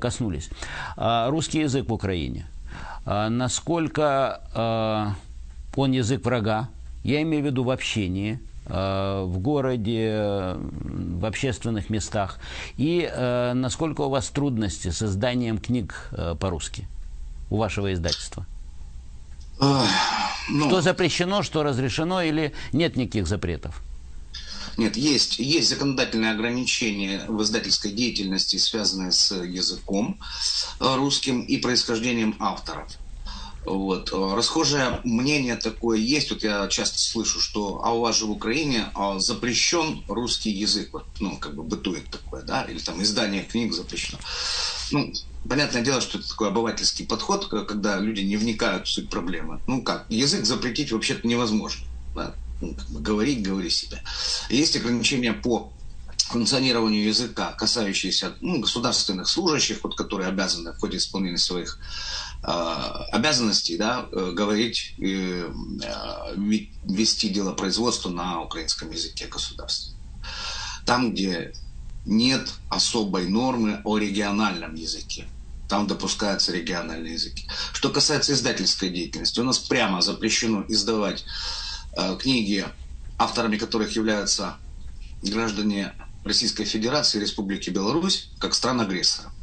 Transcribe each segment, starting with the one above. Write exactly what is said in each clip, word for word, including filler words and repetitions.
коснулись. Русский язык в Украине. Насколько он язык врага? Я имею в виду в общении, в городе, в общественных местах. И насколько у вас трудности с изданием книг по-русски у вашего издательства? Ну, что запрещено, что разрешено, или нет никаких запретов? Нет, есть, есть законодательные ограничения в издательской деятельности, связанные с языком русским и происхождением авторов. Вот. Расхожее мнение такое есть, вот я часто слышу, что а у вас же в Украине запрещен русский язык, вот, ну, как бы бытует такое, да, или там издание книг запрещено. Ну, понятное дело, что это такой обывательский подход, когда люди не вникают в суть проблемы. Ну как, язык запретить вообще-то невозможно, да? Ну, как бы говорить, говори себе. Есть ограничения по функционированию языка, касающиеся ну, государственных служащих, вот, которые обязаны в ходе исполнения своих э, обязанностей да, э, говорить, э, э, вести дело производства на украинском языке государственном. Там, где нет особой нормы о региональном языке, там допускаются региональные языки. Что касается издательской деятельности, у нас прямо запрещено издавать э, книги, авторами которых являются граждане Российской Федерации и Республики Беларусь, как стран-агрессора.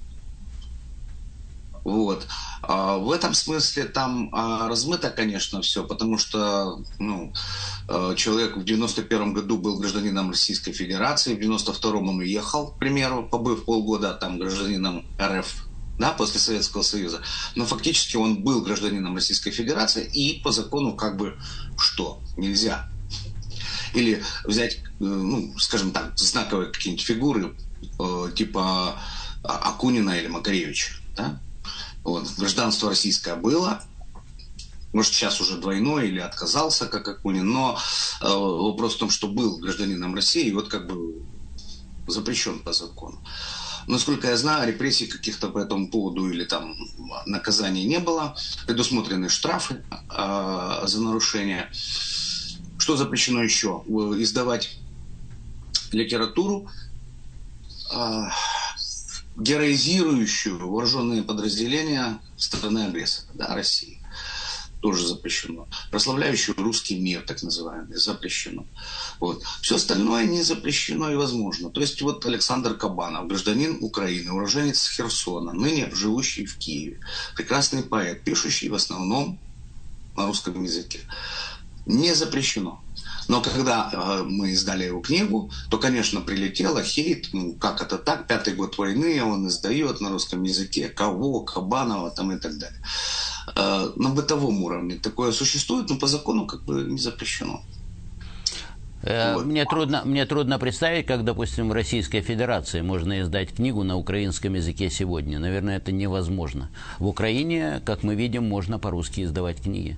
Вот. А в этом смысле там а, размыто, конечно, все, потому что ну, человек в девяносто первом году был гражданином Российской Федерации, в девяносто втором он уехал, к примеру, побыв полгода там гражданином РФ, да, после Советского Союза. Но фактически он был гражданином Российской Федерации, и по закону как бы что? Нельзя. Или взять, ну, скажем так, знаковые какие-нибудь фигуры, э, типа Акунина или Макаревича. Да? Вот. Гражданство российское было, может, сейчас уже двойное или отказался, как Акунин, но э, вопрос в том, что был гражданином России, и вот как бы запрещен по закону. Насколько я знаю, репрессий каких-то по этому поводу или там наказаний не было, предусмотрены штрафы э, за нарушение. Что запрещено еще? Издавать литературу, э, героизирующую вооруженные подразделения страны-агрессора, да, России. Тоже запрещено. Прославляющую русский мир, так называемый, запрещено. Вот. Все остальное не запрещено и возможно. То есть вот Александр Кабанов, гражданин Украины, уроженец Херсона, ныне живущий в Киеве, прекрасный поэт, пишущий в основном на русском языке. Не запрещено. Но когда э, мы издали его книгу, то, конечно, прилетело хейт, ну, как это так, пятый год войны, он издает на русском языке, кого, Кабанова там и так далее. Э, на бытовом уровне такое существует, но по закону как бы не запрещено. Э, вот. Мне трудно, мне трудно представить, как, допустим, в Российской Федерации можно издать книгу на украинском языке сегодня. Наверное, это невозможно. В Украине, как мы видим, можно по-русски издавать книги.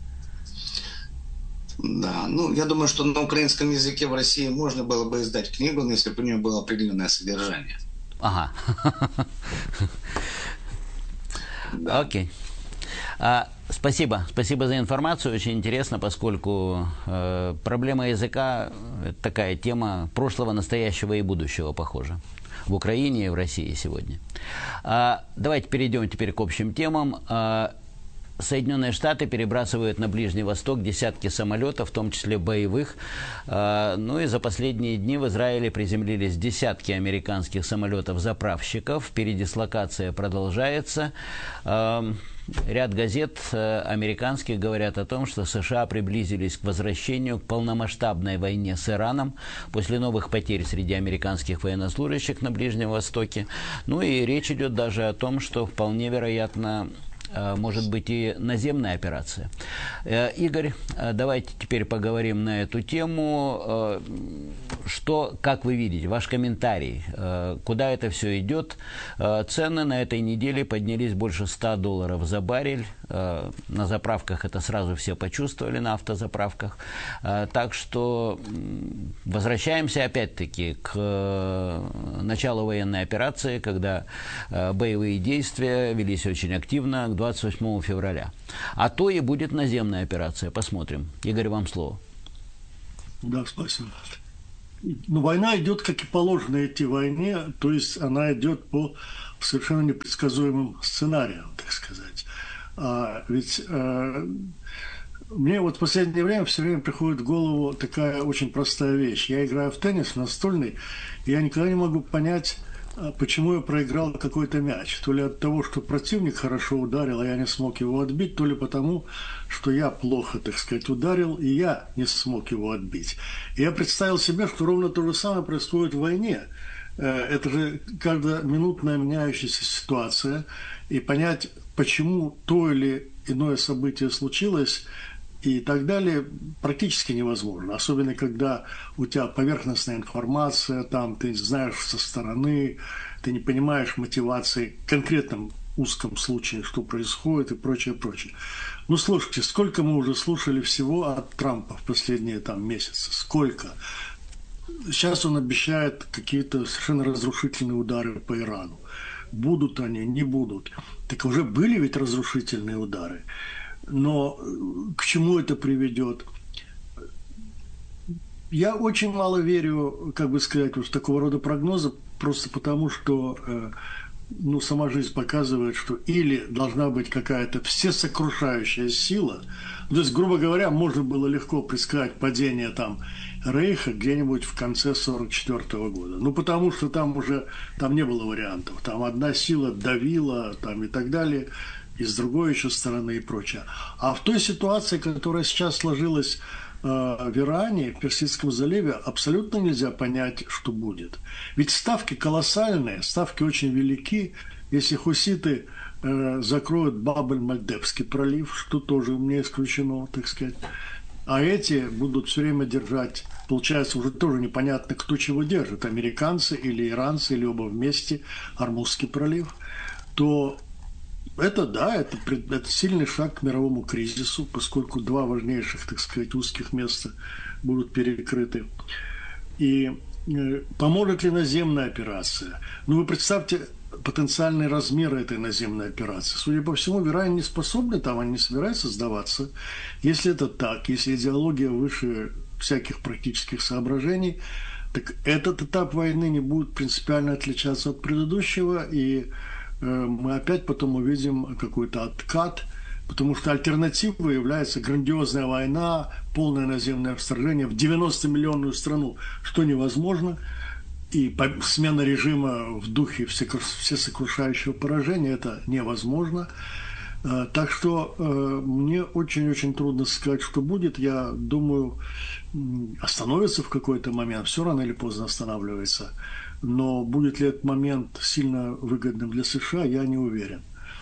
Да, ну, я думаю, что на украинском языке в России можно было бы издать книгу, но если бы у нее было определенное содержание. Ага. Да. Окей. А, спасибо. Спасибо за информацию. Очень интересно, поскольку э, проблема языка – это такая тема прошлого, настоящего и будущего, похоже. В Украине и в России сегодня. А, давайте перейдем теперь к общим темам. А, Соединенные Штаты перебрасывают на Ближний Восток десятки самолетов, в том числе боевых. Ну и за последние дни в Израиле приземлились десятки американских самолетов-заправщиков. Передислокация продолжается. Ряд газет американских говорят о том, что США приблизились к возвращению к полномасштабной войне с Ираном после новых потерь среди американских военнослужащих на Ближнем Востоке. Ну и речь идет даже о том, что вполне вероятно может быть и наземная операция. Игорь, давайте теперь поговорим на эту тему. Что, как вы видите, ваш комментарий, куда это все идет? Цены на этой неделе поднялись больше ста долларов за баррель. На заправках это сразу все почувствовали, на автозаправках. Так что возвращаемся опять-таки к началу военной операции, когда боевые действия велись очень активно, к двадцать восьмому февраля. А то и будет наземная операция. Посмотрим. Игорь, вам слово. Да, спасибо. Ну, война идет, как и положено идти войне, то есть она идет по совершенно непредсказуемым сценарием, так сказать. А ведь э, мне вот в последнее время все время приходит в голову такая очень простая вещь. Я играю в теннис настольный, и я никогда не могу понять, почему я проиграл какой-то мяч. То ли от того, что противник хорошо ударил, а я не смог его отбить, то ли потому, что я плохо, так сказать, ударил, и я не смог его отбить. И я представил себе, что ровно то же самое происходит в войне. Это же каждоминутная меняющаяся ситуация. И понять, почему то или иное событие случилось, и так далее, практически невозможно. Особенно, когда у тебя поверхностная информация, там ты знаешь со стороны, ты не понимаешь мотивации в конкретном узком случае, что происходит и прочее, прочее. Ну, слушайте, сколько мы уже слушали всего от Трампа в последние там месяцы? Сколько? Сейчас он обещает какие-то совершенно разрушительные удары по Ирану. Будут они, не будут. Так уже были ведь разрушительные удары. Но к чему это приведет? Я очень мало верю, как бы сказать, в такого рода прогнозы, просто потому что ну, сама жизнь показывает, что или должна быть какая-то всесокрушающая сила. То есть, грубо говоря, можно было легко предсказать падение там Рейха где-нибудь в конце сорок четвёртого года. Ну, потому что там уже там не было вариантов. Там одна сила давила там, и так далее, и с другой еще стороны и прочее. А в той ситуации, которая сейчас сложилась э, в Иране, в Персидском заливе, абсолютно нельзя понять, что будет. Ведь ставки колоссальные, ставки очень велики. Если хуситы э, закроют Баб-эль-Мальдебский пролив, что тоже не исключено, так сказать, а эти будут все время держать, получается, уже тоже непонятно, кто чего держит, американцы или иранцы, или оба вместе, Ормузский пролив, то это, да, это, это сильный шаг к мировому кризису, поскольку два важнейших, так сказать, узких места будут перекрыты. И э, поможет ли наземная операция? Ну, вы представьте потенциальные размеры этой наземной операции. Судя по всему, в Иране не способны, там они не собираются сдаваться. Если это так, если идеология выше всяких практических соображений, так этот этап войны не будет принципиально отличаться от предыдущего, и мы опять потом увидим какой-то откат, потому что альтернативой является грандиозная война, полное наземное вторжение в девяностомиллионную страну, что невозможно, и смена режима в духе всесокрушающего поражения – это невозможно. Так что мне очень-очень трудно сказать, что будет. Я думаю, остановится в какой-то момент, все рано или поздно останавливается. Но будет ли этот момент сильно выгодным для США, я не уверен.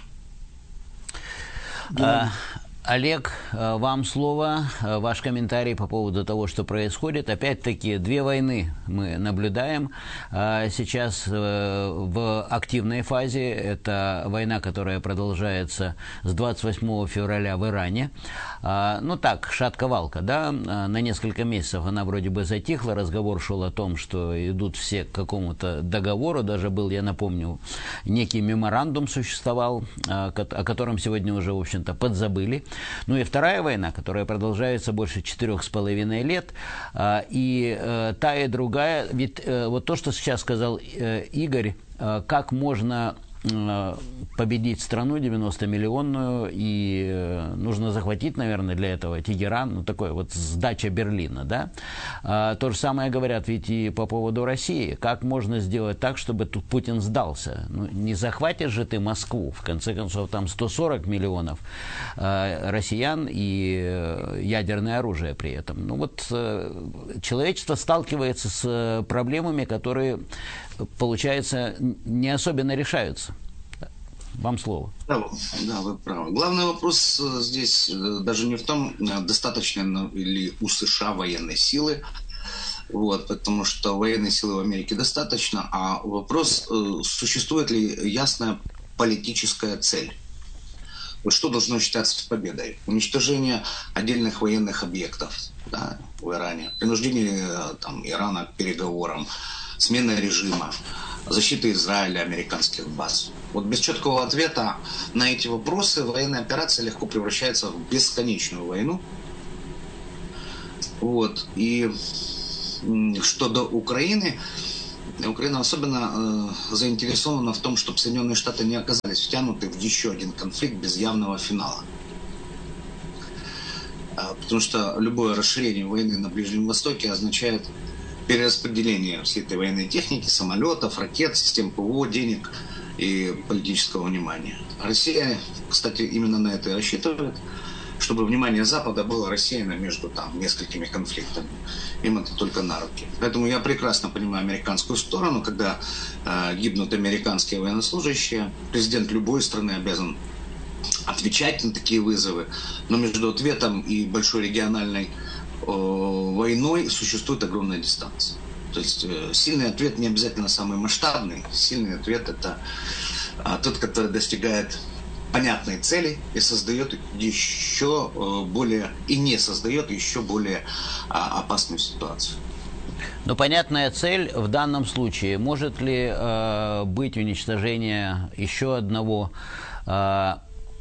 Да. Олег, вам слово, ваш комментарий по поводу того, что происходит. Опять-таки, две войны мы наблюдаем сейчас в активной фазе. Это война, которая продолжается с двадцать восьмого февраля в Иране. Ну так, шатка-валка, да, на несколько месяцев она вроде бы затихла. Разговор шел о том, что идут все к какому-то договору. Даже был, я напомню, некий меморандум существовал, о котором сегодня уже, в общем-то, подзабыли. Ну и вторая война, которая продолжается больше четырех с половиной лет, и та и другая, ведь вот то, что сейчас сказал Игорь, как можно победить страну девяностомиллионную, и нужно захватить, наверное, для этого Тегеран, ну, такой вот сдача Берлина, да. А, то же самое говорят ведь и по поводу России. Как можно сделать так, чтобы тут Путин сдался? Ну, не захватишь же ты Москву, в конце концов, там сто сорок миллионов а, россиян и а, ядерное оружие при этом. Ну, вот а, человечество сталкивается с проблемами, которые, получается, не особенно решаются. Вам слово. Да, да, вы правы. Главный вопрос здесь даже не в том, достаточно ли у США военной силы, вот, потому что военной силы в Америке достаточно, а вопрос, существует ли ясная политическая цель. Вот что должно считаться победой? Уничтожение отдельных военных объектов, да, в Иране, принуждение там, Ирана к переговорам, смена режима, защита Израиля, американских баз. Вот без четкого ответа на эти вопросы военная операция легко превращается в бесконечную войну. Вот. И что до Украины, Украина особенно э, заинтересована в том, чтобы Соединенные Штаты не оказались втянуты в еще один конфликт без явного финала. Потому что любое расширение войны на Ближнем Востоке означает перераспределение всей этой военной техники, самолетов, ракет, систем ПВО, денег и политического внимания. Россия, кстати, именно на это и рассчитывает, чтобы внимание Запада было рассеяно между там несколькими конфликтами. Им это только на руки. Поэтому я прекрасно понимаю американскую сторону, когда э, гибнут американские военнослужащие. Президент любой страны обязан отвечать на такие вызовы, но между ответом и большой региональной э, войной существует огромная дистанция. То есть э, сильный ответ не обязательно самый масштабный. Сильный ответ — это э, тот, который достигает понятной цели и создает еще э, более, и не создает еще более э, опасную ситуацию. Но понятная цель в данном случае. Может ли э, быть уничтожение еще одного э,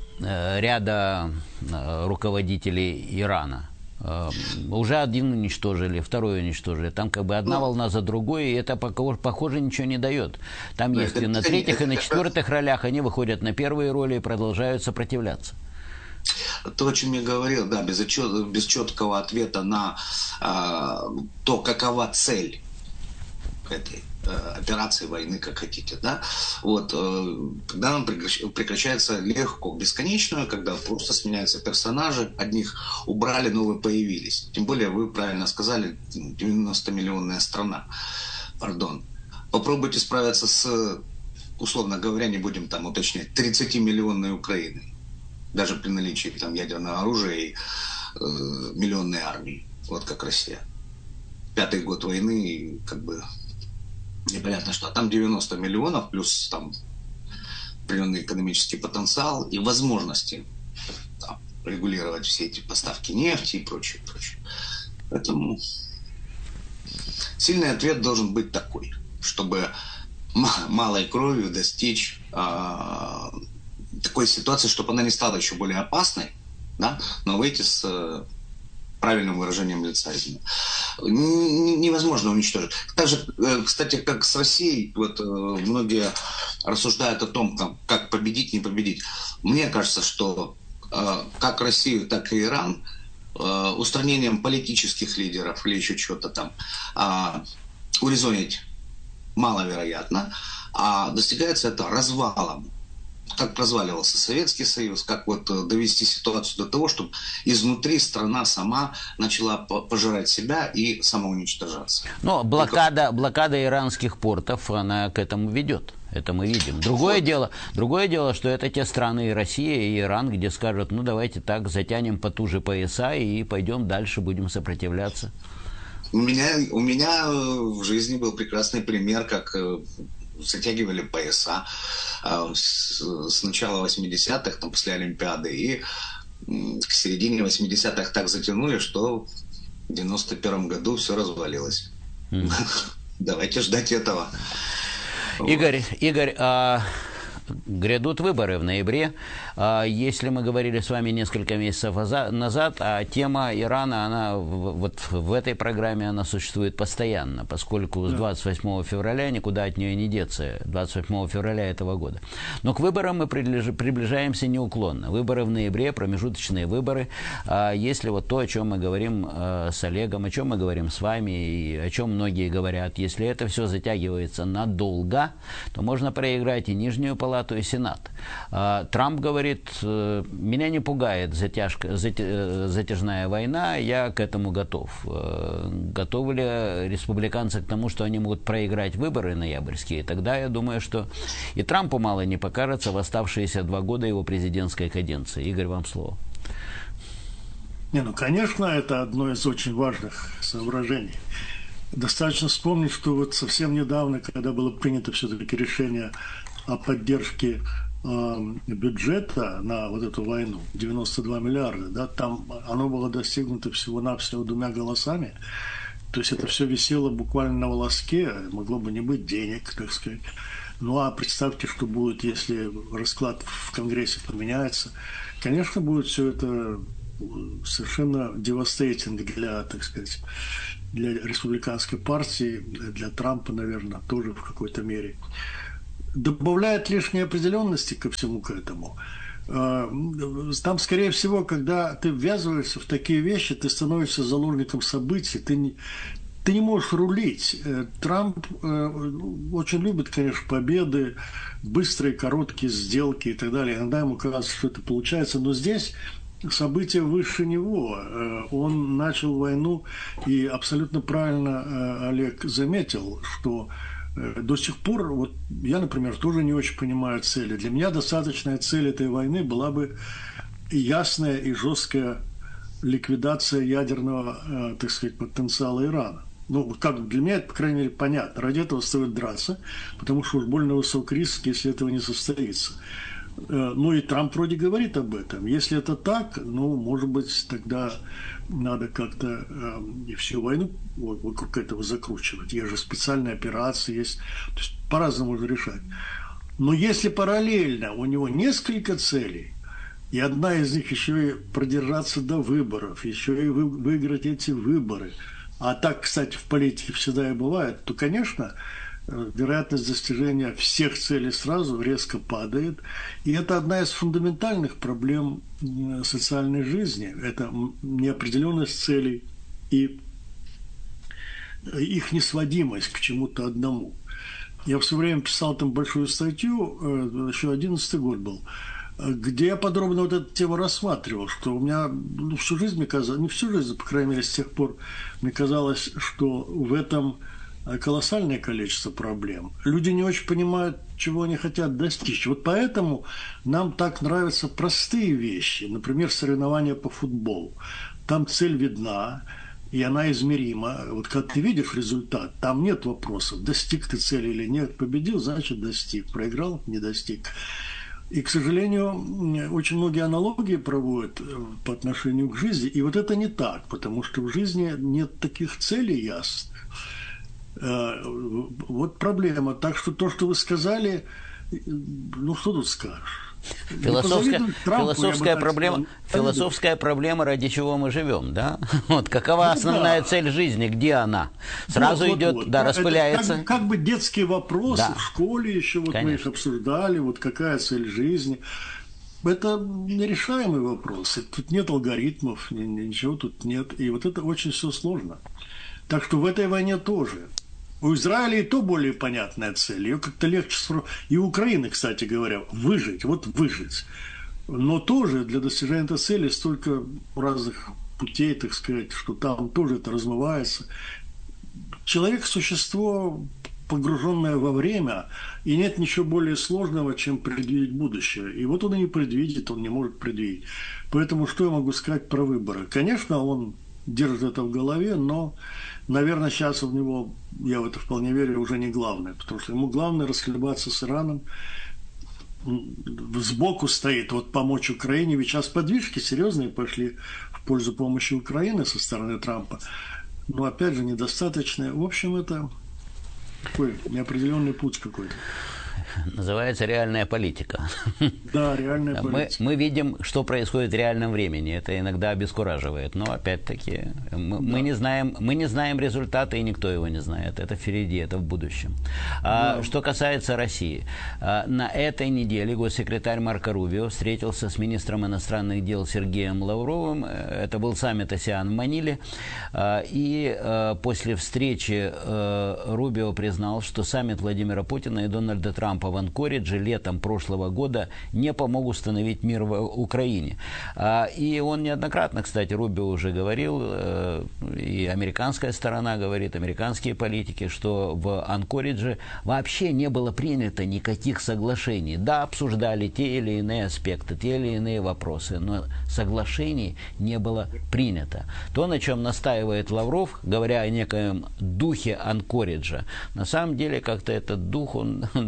ряда руководителей Ирана? Уже один уничтожили, второй уничтожили. Там как бы одна волна за другой, и это, похоже, ничего не дает. Там да, есть и на третьих, и на четвертых ролях, они выходят на первые роли и продолжают сопротивляться. То, о чем я говорил, да, без, отчет, без четкого ответа на э, то, какова цель этой операции войны, как хотите, да, вот, когда она прекращается легко, бесконечно, когда просто сменяются персонажи, одних убрали, новые появились. Тем более, вы правильно сказали, девяностомиллионная страна, пардон. Попробуйте справиться с, условно говоря, не будем там уточнять, тридцатимиллионной Украиной, даже при наличии там ядерного оружия и э, миллионной армии, вот как Россия. Пятый год войны, и как бы непонятно что. А там девяносто миллионов, плюс там определенный экономический потенциал и возможности там регулировать все эти поставки нефти и прочее, прочее. Поэтому сильный ответ должен быть такой, чтобы малой кровью достичь э, такой ситуации, чтобы она не стала еще более опасной, да, но выйти с правильным выражением лица. Невозможно уничтожить. Так же, кстати, как с Россией, вот многие рассуждают о том, как победить, не победить. Мне кажется, что как Россию, так и Иран устранением политических лидеров или еще чего-то там урезонить маловероятно, а достигается это развалом. Как разваливался Советский Союз, как вот довести ситуацию до того, чтобы изнутри страна сама начала пожирать себя и самоуничтожаться. Но блокада, блокада иранских портов, она к этому ведет. Это мы видим. Другое дело, другое дело, что это те страны, и Россия, и Иран, где скажут, ну давайте так, затянем потуже пояса и пойдем дальше, будем сопротивляться. У меня, у меня в жизни был прекрасный пример, как затягивали пояса с начала восьмидесятых, там, после Олимпиады, и к середине восьмидесятых так затянули, что в девяносто первом году все развалилось. Mm. Давайте ждать этого. Игорь, Игорь, а... грядут выборы в ноябре. Если мы говорили с вами несколько месяцев назад, а тема Ирана, она вот в этой программе она существует постоянно, поскольку с двадцать восьмого февраля никуда от нее не деться, двадцать восьмого февраля этого года. Но к выборам мы приближаемся неуклонно. Выборы в ноябре, промежуточные выборы. Если вот то, о чем мы говорим с Олегом, о чем мы говорим с вами и о чем многие говорят, если это все затягивается надолго, то можно проиграть и нижнюю палату, и Сенат. Трамп говорит, меня не пугает затяжка, затяжная война, я к этому готов. Готовы ли республиканцы к тому, что они могут проиграть выборы ноябрьские? Тогда я думаю, что и Трампу мало не покажется в оставшиеся два года его президентской каденции. Игорь, вам слово. Не, ну, конечно, это одно из очень важных соображений. Достаточно вспомнить, что вот совсем недавно, когда было принято все-таки решение о поддержке э, бюджета на вот эту войну, девяносто два миллиарда, да, там оно было достигнуто всего-навсего двумя голосами. То есть это все висело буквально на волоске, могло бы не быть денег, так сказать. Ну а представьте, что будет, если расклад в Конгрессе поменяется. Конечно, будет все это совершенно девастейтинг для, так сказать, для республиканской партии, для Трампа, наверное, тоже в какой-то мере. Добавляет лишней определенности ко всему к этому. Там, скорее всего, когда ты ввязываешься в такие вещи, ты становишься заложником событий, ты не, ты не можешь рулить. Трамп очень любит, конечно, победы, быстрые, короткие сделки и так далее. Иногда ему кажется, что это получается, но здесь события выше него. Он начал войну, и абсолютно правильно Олег заметил, что до сих пор, вот я, например, тоже не очень понимаю цели. Для меня достаточная цель этой войны была бы ясная и жесткая ликвидация ядерного, так сказать, потенциала Ирана. Ну, как для меня это, по крайней мере, понятно. Ради этого стоит драться, потому что уж больно высок риск, если этого не состоится. Ну и Трамп вроде говорит об этом. Если это так, ну, может быть, тогда надо как-то э, и всю войну вокруг этого закручивать. Есть же специальные операции, есть, то есть по-разному можно решать. Но если параллельно у него несколько целей, и одна из них еще и продержаться до выборов, еще и вы, выиграть эти выборы, а так, кстати, в политике всегда и бывает, то, конечно, вероятность достижения всех целей сразу резко падает. И это одна из фундаментальных проблем социальной жизни. Это неопределенность целей и их несводимость к чему-то одному. Я в свое время писал там большую статью, еще одиннадцатый год был, где я подробно вот эту тему рассматривал, что у меня ну, всю жизнь, мне казалось, не всю жизнь, по крайней мере, с тех пор, мне казалось, что в этом колоссальное количество проблем. Люди не очень понимают, чего они хотят достичь. Вот поэтому нам так нравятся простые вещи. Например, соревнования по футболу. Там цель видна, и она измерима. Вот когда ты видишь результат, там нет вопросов, достиг ты цели или нет. Победил, значит достиг. Проиграл, не достиг. И, к сожалению, очень многие аналогии проводят по отношению к жизни. И вот это не так, потому что в жизни нет таких целей ясных. Вот проблема. Так что то, что вы сказали, ну что тут скажешь? Философская, Трампу, философская, проблема, философская проблема, ради чего мы живем, да? Вот какова основная ну, да. цель жизни, где она? Сразу вот, идет, вот, да, вот. распыляется. Как, как бы детские вопросы да. в школе еще, вот Конечно. мы их обсуждали, вот какая цель жизни. Это нерешаемый вопрос. Тут нет алгоритмов, ничего тут нет. И вот это очень все сложно. Так что в этой войне тоже. У Израиля и то более понятная цель. Ее как-то легче сформулировать. И у Украины, кстати говоря, выжить. Вот выжить. Но тоже для достижения этой цели столько разных путей, так сказать, что там тоже это размывается. Человек – существо, погруженное во время, и нет ничего более сложного, чем предвидеть будущее. И вот он и не предвидит, он не может предвидеть. Поэтому что я могу сказать про выборы? Конечно, он держит это в голове, но, наверное, сейчас у него, я в это вполне верю, уже не главное, потому что ему главное расхлебаться с Ираном, сбоку стоит, вот помочь Украине, ведь сейчас подвижки серьезные пошли в пользу помощи Украины со стороны Трампа, но, опять же, недостаточные. В общем, это такой неопределенный путь какой-то. Называется реальная политика. Да, реальная политика. Мы, мы видим, что происходит в реальном времени. Это иногда обескураживает. Но опять-таки мы, да. мы, не знаем, мы не знаем результата, и никто его не знает. Это впереди, это в будущем. Да. А, что касается России. А, на этой неделе госсекретарь Марко Рубио встретился с министром иностранных дел Сергеем Лавровым. Это был саммит АСЕАН в Маниле. А, и а, после встречи а, Рубио признал, что саммит Владимира Путина и Дональда Трампа в Анкоридже летом прошлого года не помог установить мир в Украине. И он неоднократно, кстати, Рубио уже говорил, и американская сторона говорит, американские политики, что в Анкоридже вообще не было принято никаких соглашений. Да, обсуждали те или иные аспекты, те или иные вопросы, но соглашений не было принято. То, на чем настаивает Лавров, говоря о некоем духе Анкориджа, на самом деле как-то этот дух, он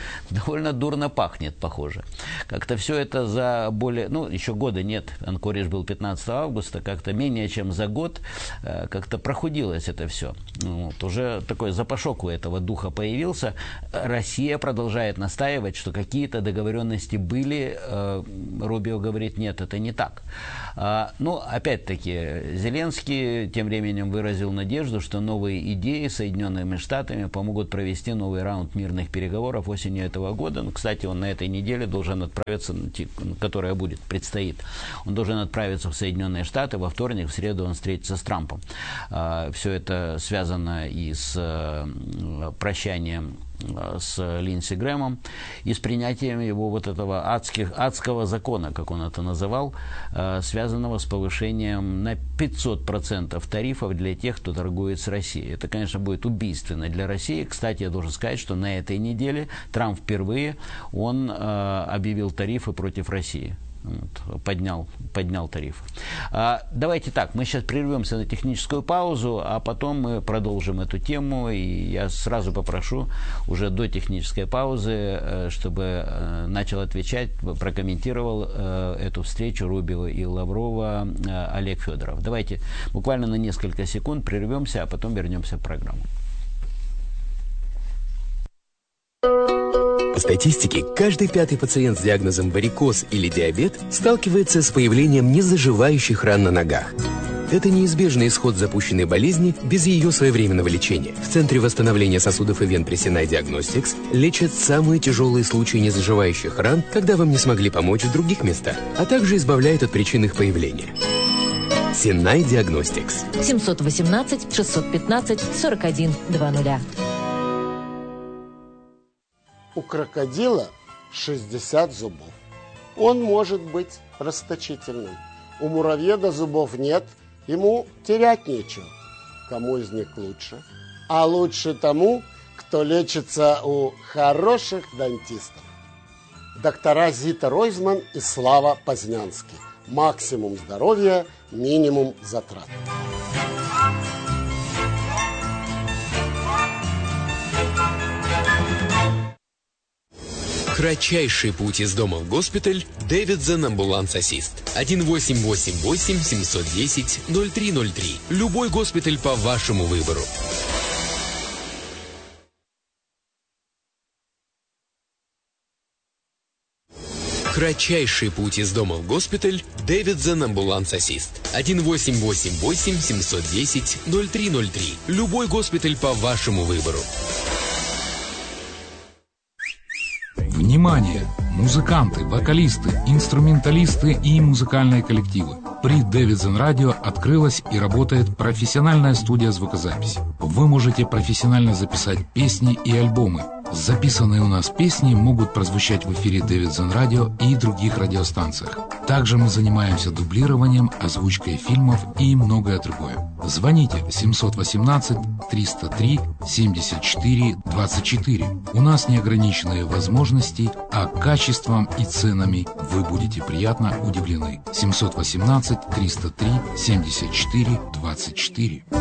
довольно дурно пахнет, похоже. Как-то все это за более, ну, еще года нет, Анкоридж был пятнадцатого августа, как-то менее чем за год как-то прохудилось это все. Вот, уже такой запашок у этого духа появился. Россия продолжает настаивать, что какие-то договоренности были. Рубио говорит, нет, это не так. Ну, опять-таки, Зеленский тем временем выразил надежду, что новые идеи с Соединенными Штатами помогут провести новый раунд мирных переговоров осенью этого года. Ну, кстати, он на этой неделе должен отправиться, которая будет, предстоит, он должен отправиться в Соединенные Штаты. Во вторник, в среду он встретится с Трампом. Все это связано и с прощанием с Линдси Грэмом и с принятием его вот этого адских, адского закона, как он это называл, связанного с повышением на пятьсот процентов тарифов для тех, кто торгует с Россией. Это, конечно, будет убийственно для России. Кстати, я должен сказать, что на этой неделе Трамп впервые он объявил тарифы против России. Вот, поднял, поднял тариф. А, давайте так, мы сейчас прервемся на техническую паузу, а потом мы продолжим эту тему, и я сразу попрошу уже до технической паузы, чтобы начал отвечать, прокомментировал эту встречу Рубио и Лаврова Олег Федоров. Давайте буквально на несколько секунд прервемся, а потом вернемся в программу. По статистике, каждый пятый пациент с диагнозом варикоз или диабет сталкивается с появлением незаживающих ран на ногах. Это неизбежный исход запущенной болезни без ее своевременного лечения. В Центре восстановления сосудов и вен при Sinai Diagnostics лечат самые тяжелые случаи незаживающих ран, когда вам не смогли помочь в других местах, а также избавляют от причин их появления. Sinai Diagnostics. семьсот восемнадцать шестьсот пятнадцать сорок один двадцать. У крокодила шестьдесят зубов. Он может быть расточительным. У муравьеда зубов нет, ему терять нечего. Кому из них лучше? А лучше тому, кто лечится у хороших дантистов. Доктора Зита Ройзман и Слава Познянский. Максимум здоровья, минимум затрат. Кратчайший путь из дома в госпиталь. Davidson Ambulance Assist. один восемь восемь восемь семь один ноль ноль три ноль три. Любой госпиталь по вашему выбору. Кратчайший путь из дома в госпиталь. Davidson Ambulance Assist. один восемь восемь восемь семь один ноль ноль три ноль три. Любой госпиталь по вашему выбору. Внимание! Музыканты, вокалисты, инструменталисты и музыкальные коллективы. При Davidson Radio открылась и работает профессиональная студия звукозаписи. Вы можете профессионально записать песни и альбомы. Записанные у нас песни могут прозвучать в эфире Davidson Radio и других радиостанциях. Также мы занимаемся дублированием, озвучкой фильмов и многое другое. Звоните семь один восемь триста три семьдесят четыре двадцать четыре. У нас неограниченные возможности, а качеством и ценами вы будете приятно удивлены. семь один восемь триста три семьдесят четыре двадцать четыре.